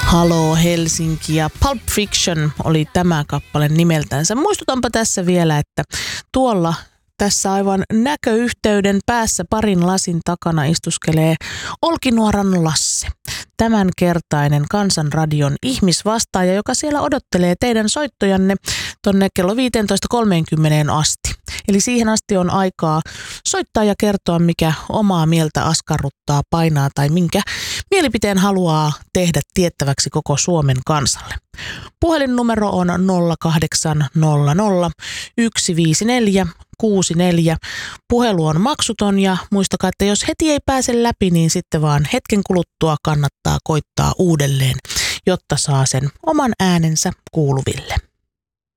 Haloo Helsinki ja Pulp Fiction oli tämä kappale nimeltänsä. Muistutanpa tässä vielä, että tuolla tässä aivan näköyhteyden päässä parin lasin takana istuskelee Olkinuoran Lasse. Tämänkertainen Kansanradion ihmisvastaaja, joka siellä odottelee teidän soittojanne tonne kello 15.30 asti. Eli siihen asti on aikaa soittaa ja kertoa, mikä omaa mieltä askarruttaa, painaa tai minkä mielipiteen haluaa tehdä tiettäväksi koko Suomen kansalle. Puhelinnumero on 0800 154 64. Puhelu on maksuton ja muistakaa, että jos heti ei pääse läpi, niin sitten vaan hetken kuluttua kannattaa koittaa uudelleen, jotta saa sen oman äänensä kuuluville.